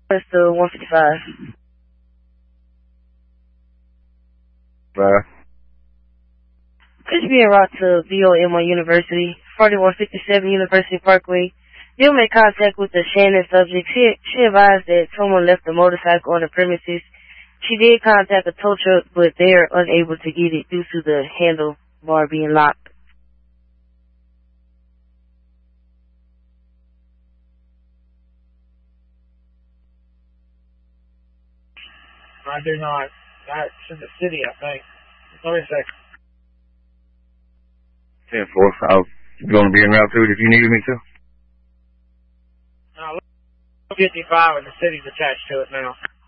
It's the 155. Could you be en route to VOMY University, 4157 University Parkway? You'll make contact with the Shannon subject. She advised that someone left the motorcycle on the premises. She did contact a tow truck, but they are unable to get it due to the handlebar being locked. I do not. That's in the city, I think. Let me a second. 10-4. I was going to be en route to it if you needed me to. No, 55 and the city's attached to it now.